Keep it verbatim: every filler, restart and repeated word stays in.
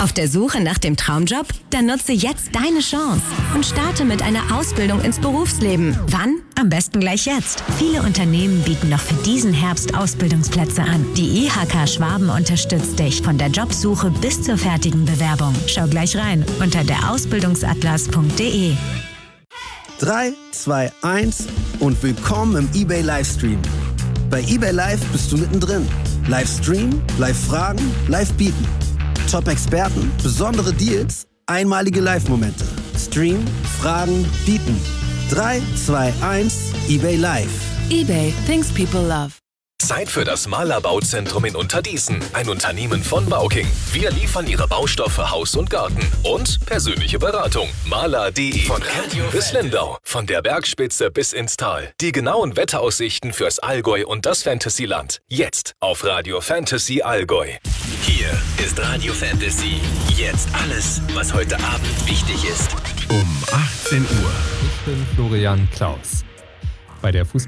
Auf der Suche nach dem Traumjob? Dann nutze jetzt deine Chance und starte mit einer Ausbildung ins Berufsleben. Wann? Am besten gleich jetzt. Viele Unternehmen bieten noch für diesen Herbst Ausbildungsplätze an. Die I H K Schwaben unterstützt dich von der Jobsuche bis zur fertigen Bewerbung. Schau gleich rein unter der ausbildungsatlas punkt de. drei, zwei, eins und willkommen im eBay Livestream. Bei eBay Live bist du mittendrin. Livestream, Live-Fragen, Live-Bieten. Top-Experten, besondere Deals, einmalige Live-Momente. Stream, Fragen, Bieten. drei, zwei, eins, eBay Live. eBay, things people love. Zeit für das Mahler Bauzentrum in Unterdießen, ein Unternehmen von Bauking. Wir liefern Ihre Baustoffe Haus und Garten und persönliche Beratung. Mahler punkt de. Von Radio bis Lindau, von der Bergspitze bis ins Tal. Die genauen Wetteraussichten fürs Allgäu und das Fantasyland. Jetzt auf Radio Fantasy Allgäu. Hier ist Radio Fantasy. Jetzt alles, was heute Abend wichtig ist. Um achtzehn Uhr. Ich bin Florian Klaus. Bei der Fußball